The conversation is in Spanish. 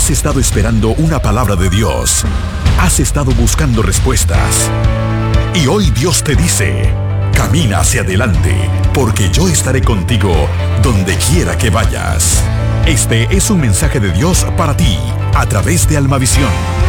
Has estado esperando una palabra de Dios. Has estado buscando respuestas. Y hoy Dios te dice: camina hacia adelante, porque yo estaré contigo donde quiera que vayas. Este es un mensaje de Dios para ti, a través de Almavisión.